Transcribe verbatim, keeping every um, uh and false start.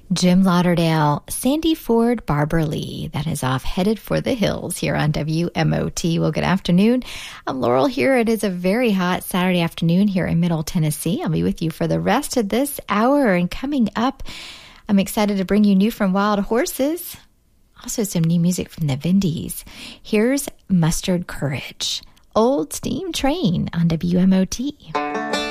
Jim Lauderdale, Sandy Ford, Barbara Lee. That is off Headed for the Hills here on W M O T. Well, good afternoon. I'm Laurel here. It is a very hot Saturday afternoon here in Middle Tennessee. I'll be with you for the rest of this hour. And coming up, I'm excited to bring you new from Wild Horses. Also some new music from the Vindies. Here's Mustard Courage. Old Steam Train on W M O T.